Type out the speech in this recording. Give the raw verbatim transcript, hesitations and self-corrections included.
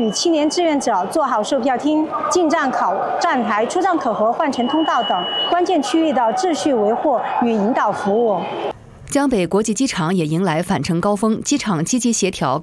与青年志愿者做好售票厅、进站口、站台、出站口和换乘通道等关键区域的秩序维护与引导服务。 江北国际机场也迎来返程高峰，机场积极协调